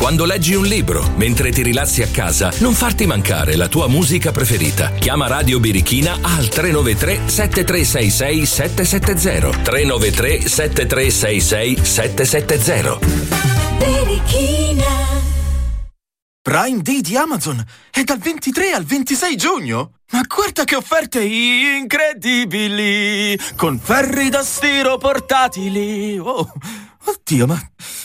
Quando leggi un libro, mentre ti rilassi a casa, non farti mancare la tua musica preferita. Chiama Radio Birichina al 393 7366 770. 393 7366 770. Birichina. Prime Day di Amazon è dal 23 al 26 giugno. Ma guarda che offerte incredibili! Con ferri da stiro portatili. Oh, oddio, ma